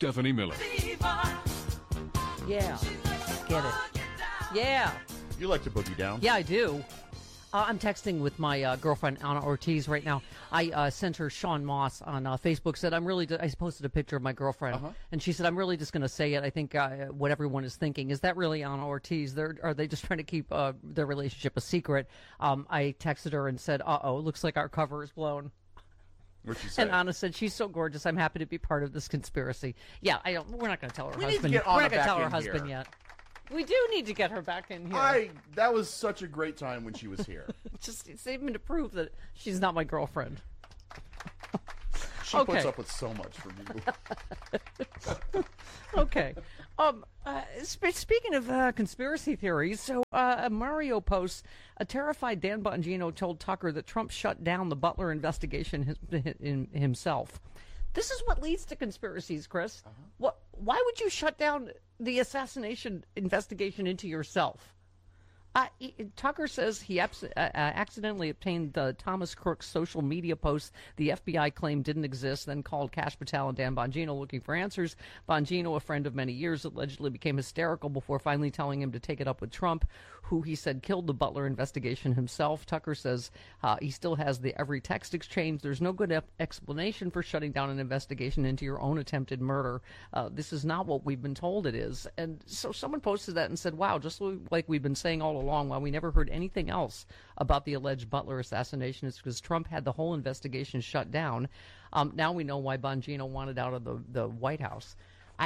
Stephanie Miller. Yeah. Get it. Yeah. You like to boogie down? Yeah, I do. I'm texting with my girlfriend, Anna Ortiz, right now. I sent her Sean Moss on Facebook, said, I posted a picture of my girlfriend, and she said, I'm really just going to say it. I think what everyone is thinking, is that really Anna Ortiz? Are they just trying to keep their relationship a secret? I texted her and said, uh-oh, looks like our cover is blown. What'd she say? And Anna said, she's so gorgeous, I'm happy to be part of this conspiracy. Yeah, we're not going to tell her We need to husband. get We're Anna not going to back tell her in husband here. yet. We do need to get her back in here. That was such a great time when she was here. It's even to prove that she's not my girlfriend. She puts up with so much from you. Okay. Speaking of conspiracy theories, so Mario posts, a terrified Dan Bongino told Tucker that Trump shut down the Butler investigation himself. This is what leads to conspiracies, Chris. Why would you shut down the assassination investigation into yourself? Tucker says he accidentally obtained the Thomas Crook's social media posts the FBI claimed didn't exist, then called Kash Patel and Dan Bongino looking for answers. Bongino, a friend of many years, allegedly became hysterical before finally telling him to take it up with Trump, who he said killed the Butler investigation himself. Tucker says he still has the every text exchange. There's no good explanation for shutting down an investigation into your own attempted murder. This is not what we've been told it is. And so someone posted that and said, wow, just like we've been saying all along, while we never heard anything else about the alleged Butler assassination, it's because Trump had the whole investigation shut down. Now we know why Bongino wanted out of the White House.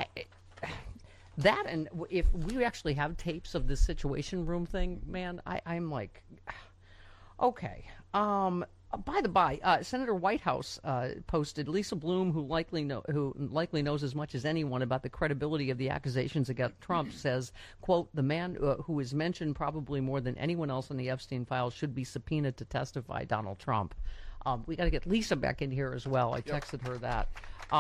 That, and if we actually have tapes of this Situation Room thing, man, I'm like, okay. By the by, Senator Whitehouse posted Lisa Bloom, who likely knows as much as anyone about the credibility of the accusations against Trump, says, quote, the man who is mentioned probably more than anyone else in the Epstein files should be subpoenaed to testify, Donald Trump. We got to get Lisa back in here as well. I texted her that.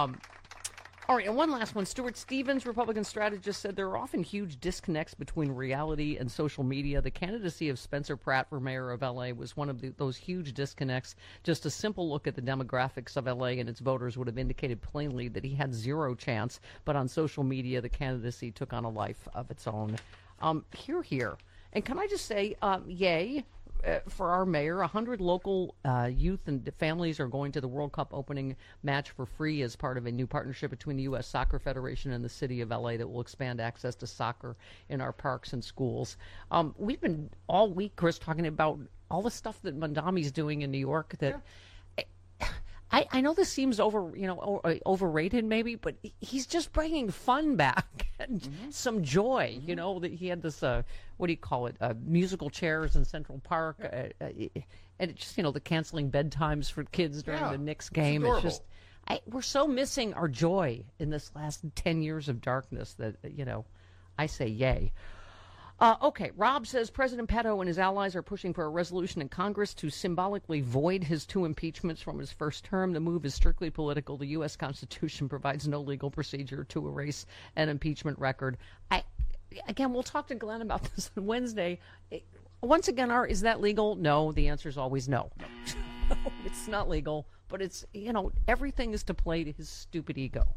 All right, and one last one. Stuart Stevens, Republican strategist, said there are often huge disconnects between reality and social media. The candidacy of Spencer Pratt for mayor of L.A. was one of those huge disconnects. Just a simple look at the demographics of L.A. and its voters would have indicated plainly that he had zero chance. But on social media, the candidacy took on a life of its own. Here. And can I just say, yay. For our mayor, 100 local youth and families are going to the World Cup opening match for free as part of a new partnership between the U.S. Soccer Federation and the city of L.A. that will expand access to soccer in our parks and schools. We've been all week, Chris, talking about all the stuff that Mondami's doing in New York that... Yeah. I know this seems overrated maybe, but he's just bringing fun back and some joy. You know, that he had this what do you call it? Musical chairs in Central Park, and it's just the canceling bedtimes for kids during the Knicks game. It's just we're so missing our joy in this last 10 years of darkness that I say yay. Okay, Rob says President Petto and his allies are pushing for a resolution in Congress to symbolically void his 2 impeachments from his first term. The move is strictly political. The U.S. Constitution provides no legal procedure to erase an impeachment record. Again, we'll talk to Glenn about this on Wednesday. Once again, is that legal? No. The answer is always no. It's not legal, but it's, everything is to play to his stupid ego.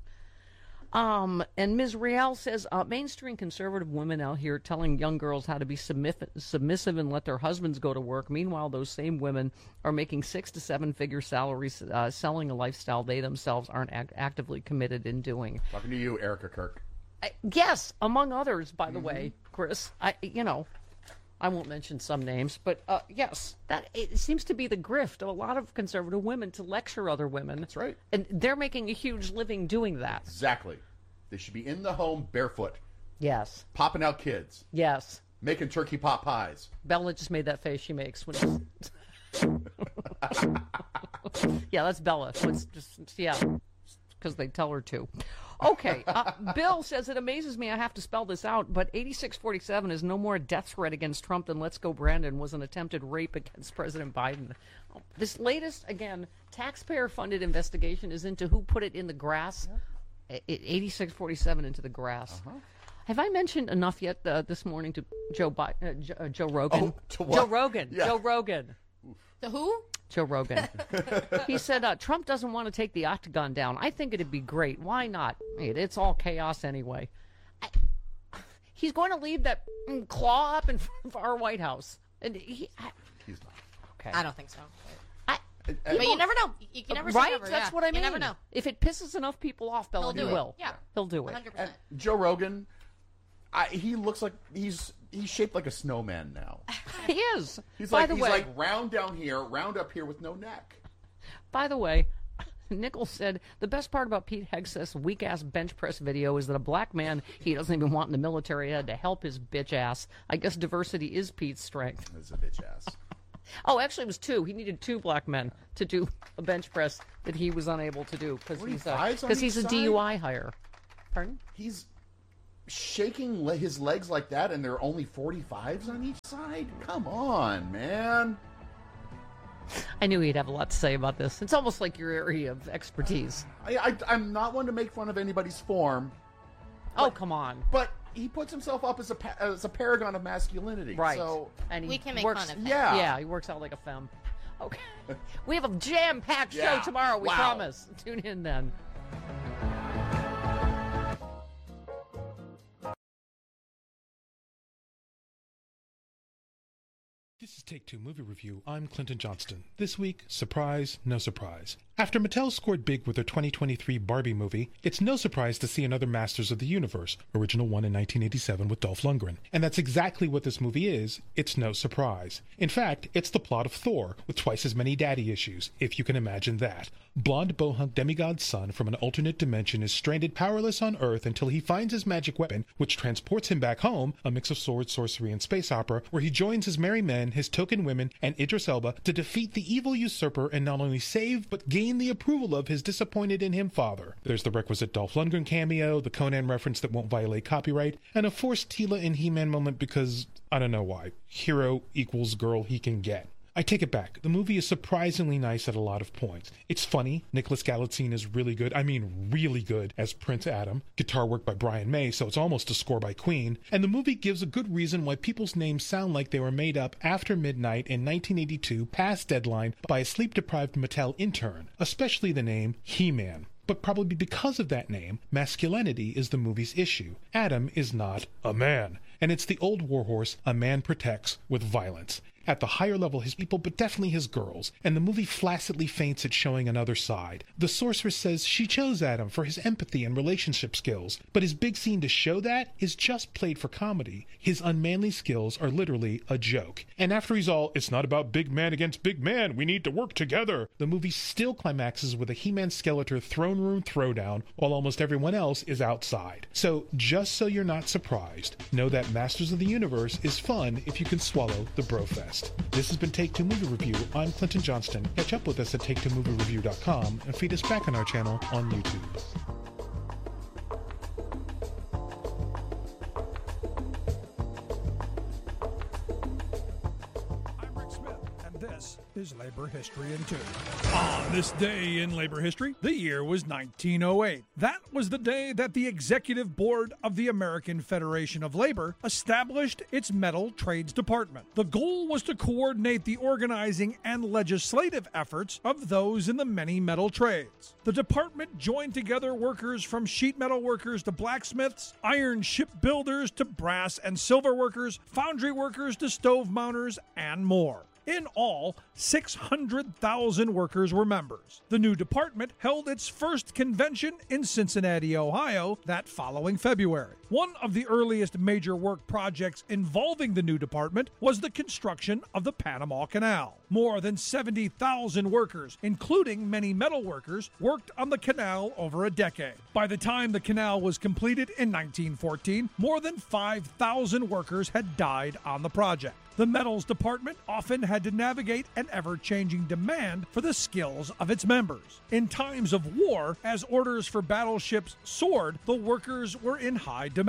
And Ms. Real says, mainstream conservative women out here telling young girls how to be submissive and let their husbands go to work. Meanwhile, those same women are making 6 to 7 figure salaries, selling a lifestyle they themselves aren't actively committed in doing. Talking to you, Erica Kirk. Yes, among others, by the way, Chris. I won't mention some names, but yes, that it seems to be the grift of a lot of conservative women to lecture other women. That's right. And they're making a huge living doing that. Exactly. They should be in the home barefoot. Yes. Popping out kids. Yes. Making turkey pot pies. Bella just made that face she makes when yeah, that's Bella. It's just, because they tell her to. Okay, Bill says, it amazes me I have to spell this out, but 8647 is no more a death threat against Trump than Let's Go Brandon was an attempted rape against President Biden. This latest, again, taxpayer-funded investigation is into who put it in the grass. 8647 into the grass. Have I mentioned enough yet this morning to Joe Rogan? Oh, to what? Joe Rogan. Yeah. Joe Rogan. The who? Joe Rogan. He said, Trump doesn't want to take the octagon down. I think it'd be great. Why not? It's all chaos anyway. He's going to leave that claw up in front of our White House. And he's not. Okay. I don't think so. But you never know. You can never say right? never. That's what I mean. You never know. If it pisses enough people off, Bella, he will. Yeah. He'll do it. 100%. And Joe Rogan, he looks like he's shaped like a snowman now. He is. He's By like the he's way, like round down here, round up here with no neck. By the way, Nichols said the best part about Pete Hegseth's weak-ass bench press video is that a black man he doesn't even want in the military had to help his bitch ass. I guess diversity is Pete's strength. It's a bitch ass. Oh, actually, it was two. He needed two black men to do a bench press that he was unable to do because he's a DUI hire. Pardon? He's shaking his legs like that, and there are only 45s on each side? Come on, man. I knew he'd have a lot to say about this. It's almost like your area of expertise. I'm not one to make fun of anybody's form. Oh, come on. But he puts himself up as a paragon of masculinity. Right. So and we can make works, fun of him. Yeah. Yeah, he works out like a femme. Okay. We have a jam-packed show Yeah. tomorrow, we Wow. promise. Tune in then. This is Take Two Movie Review. I'm Clinton Johnston. This week, surprise, no surprise. After Mattel scored big with their 2023 Barbie movie, it's no surprise to see another Masters of the Universe, original one in 1987 with Dolph Lundgren. And that's exactly what this movie is. It's no surprise. In fact, it's the plot of Thor, with twice as many daddy issues, if you can imagine that. Blonde bohunk demigod's son from an alternate dimension is stranded powerless on Earth until he finds his magic weapon, which transports him back home, a mix of sword, sorcery, and space opera, where he joins his merry men, his token women, and Idris Elba to defeat the evil usurper and not only save, but gain the approval of his disappointed in him father. There's the requisite Dolph Lundgren cameo, the Conan reference that won't violate copyright, and a forced Tila and He-Man moment because, I don't know why, hero equals girl he can get. I take it back. The movie is surprisingly nice at a lot of points. It's funny. Nicholas Galitzine is really good. I mean, really good as Prince Adam. Guitar work by Brian May, so it's almost a score by Queen. And the movie gives a good reason why people's names sound like they were made up after midnight in 1982, past deadline, by a sleep-deprived Mattel intern, especially the name He-Man. But probably because of that name, masculinity is the movie's issue. Adam is not a man. And it's the old warhorse, a man protects with violence. At the higher level, his people, but definitely his girls. And the movie flaccidly feints at showing another side. The sorceress says she chose Adam for his empathy and relationship skills. But his big scene to show that is just played for comedy. His unmanly skills are literally a joke. And after he's all, it's not about big man against big man, we need to work together, the movie still climaxes with a He-Man Skeletor throne room throwdown while almost everyone else is outside. So, just so you're not surprised, know that Masters of the Universe is fun if you can swallow the brofest. This has been Take Two Movie Review. I'm Clinton Johnston. Catch up with us at TakeTwoMovieReview.com and feed us back on our channel on YouTube. I'm Rick Smith, and this is Labor History in 2. On this day in labor history, the year was 1908. That was the day that the Executive Board of the American Federation of Labor established its Metal Trades Department. The goal was to coordinate the organizing and legislative efforts of those in the many metal trades. The department joined together workers from sheet metal workers to blacksmiths, iron shipbuilders to brass and silver workers, foundry workers to stove mounters, and more. In all, 600,000 workers were members. The new department held its first convention in Cincinnati, Ohio, that following February. One of the earliest major work projects involving the new department was the construction of the Panama Canal. More than 70,000 workers, including many metal workers, worked on the canal over a decade. By the time the canal was completed in 1914, more than 5,000 workers had died on the project. The metals department often had to navigate an ever-changing demand for the skills of its members. In times of war, as orders for battleships soared, the workers were in high demand.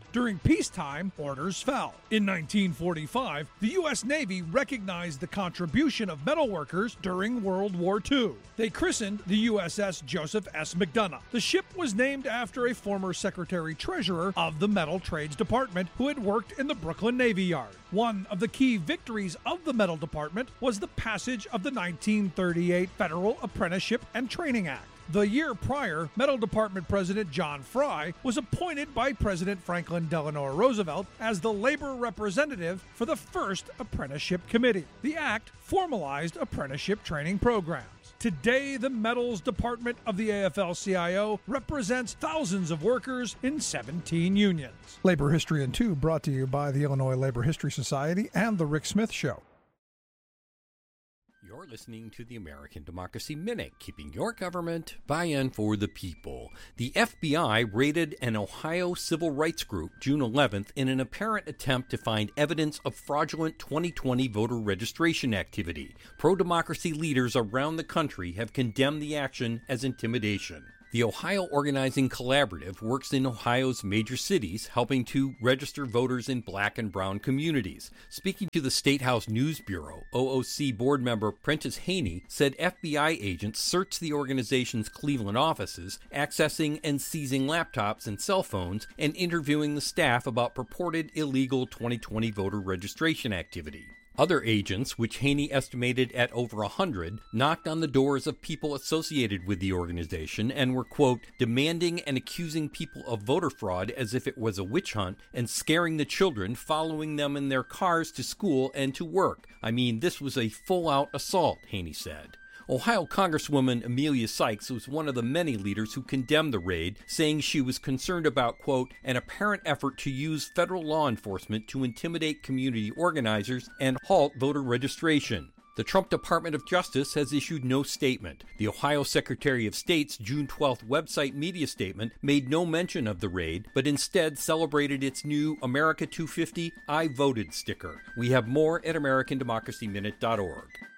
During peacetime, orders fell. In 1945, the U.S. Navy recognized the contribution of metal workers during World War II. They christened the USS Joseph S. McDonough. The ship was named after a former Secretary-Treasurer of the Metal Trades Department who had worked in the Brooklyn Navy Yard. One of the key victories of the Metal Department was the passage of the 1938 Federal Apprenticeship and Training Act. The year prior, Metal Department President John Fry was appointed by President Franklin Delano Roosevelt as the labor representative for the first apprenticeship committee. The act formalized apprenticeship training programs. Today, the Metals Department of the AFL-CIO represents thousands of workers in 17 unions. Labor History in 2 brought to you by the Illinois Labor History Society and The Rick Smith Show. You're listening to the American Democracy Minute, keeping your government by and for the people. The FBI raided an Ohio civil rights group June 11th in an apparent attempt to find evidence of fraudulent 2020 voter registration activity. Pro-democracy leaders around the country have condemned the action as intimidation. The Ohio Organizing Collaborative works in Ohio's major cities, helping to register voters in black and brown communities. Speaking to the State House News Bureau, OOC board member Prentice Haney said FBI agents searched the organization's Cleveland offices, accessing and seizing laptops and cell phones, and interviewing the staff about purported illegal 2020 voter registration activity. Other agents, which Haney estimated at over 100, knocked on the doors of people associated with the organization and were, quote, demanding and accusing people of voter fraud as if it was a witch hunt and scaring the children, following them in their cars to school and to work. I mean, this was a full-out assault, Haney said. Ohio Congresswoman Amelia Sykes was one of the many leaders who condemned the raid, saying she was concerned about, quote, an apparent effort to use federal law enforcement to intimidate community organizers and halt voter registration. The Trump Department of Justice has issued no statement. The Ohio Secretary of State's June 12th website media statement made no mention of the raid, but instead celebrated its new America 250 I Voted sticker. We have more at AmericanDemocracyMinute.org.